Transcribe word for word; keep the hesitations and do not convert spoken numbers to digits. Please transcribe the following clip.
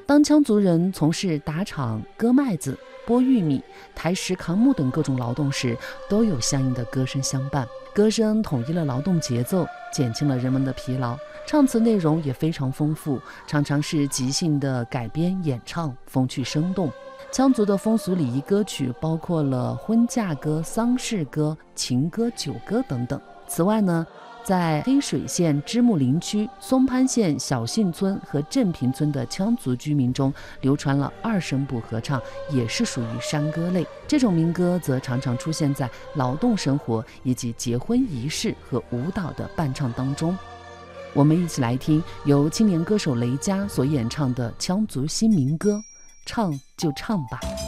当羌族人从事打场、割麦子、剥玉米、抬石扛木等各种劳动时，都有相应的歌声相伴。歌声统一了劳动节奏，减轻了人们的疲劳。唱词内容也非常丰富，常常是即兴的改编演唱，风趣生动。羌族的风俗礼仪歌曲包括了婚嫁歌、丧事歌、情歌、酒歌等等。此外呢，在黑水县芝木林区松潘县小信村和镇平村的羌族居民中，流传了二声部合唱，也是属于山歌类。这种民歌则常常出现在劳动生活以及结婚仪式和舞蹈的伴唱当中。我们一起来听由青年歌手雷佳所演唱的羌族新民歌，唱就唱吧。